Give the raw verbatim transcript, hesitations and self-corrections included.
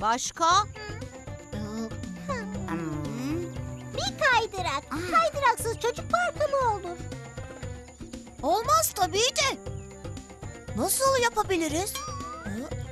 Başka? Bir kaydırak. Kaydıraksız çocuk parkı mı olur? Olmaz tabii de. Nasıl yapabiliriz?